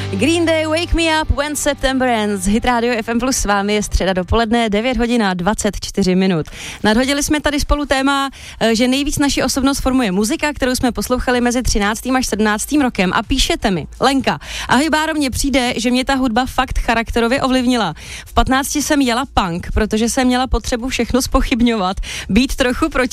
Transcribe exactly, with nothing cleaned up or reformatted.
Green Day, Wake Me Up When September Ends. Hit Radio F M plus s vámi je středa dopoledne, devět hodin a dvacet čtyři minut. Nadhodili jsme tady spolu téma, že nejvíc naši osobnost formuje muzika, kterou jsme poslouchali mezi třináctým až sedmnáctým rokem. A píšete mi, Lenka, ahoj Báro, mně přijde, že mě ta hudba fakt charakterově ovlivnila. V patnácti jsem jela punk, protože jsem měla potřebu všechno zpochybňovat, být trochu proti